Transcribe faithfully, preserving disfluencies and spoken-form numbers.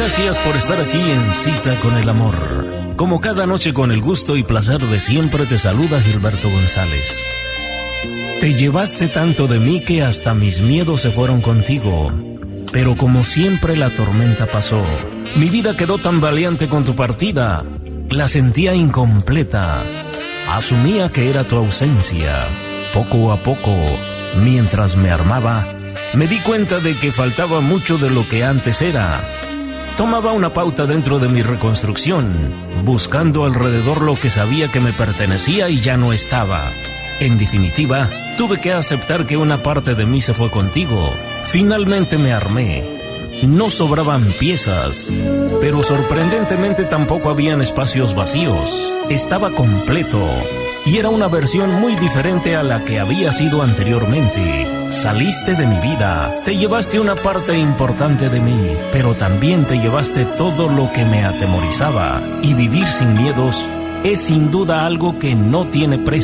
Gracias por estar aquí en Cita con el Amor. Como cada noche, con el gusto y placer de siempre, te saluda Gilberto González. Te llevaste tanto de mí que hasta mis miedos se fueron contigo. Pero como siempre la tormenta pasó. Mi vida quedó tan valiente con tu partida. La sentía incompleta. Asumía que era tu ausencia. Poco a poco, mientras me armaba, me di cuenta de que faltaba mucho de lo que antes era. Tomaba una pauta dentro de mi reconstrucción, buscando alrededor lo que sabía que me pertenecía y ya no estaba. En definitiva, tuve que aceptar que una parte de mí se fue contigo. Finalmente me armé. No sobraban piezas, pero sorprendentemente tampoco habían espacios vacíos. Estaba completo, y era una versión muy diferente a la que había sido anteriormente. Saliste de mi vida, te llevaste una parte importante de mí, pero también te llevaste todo lo que me atemorizaba. Y vivir sin miedos es sin duda algo que no tiene precio.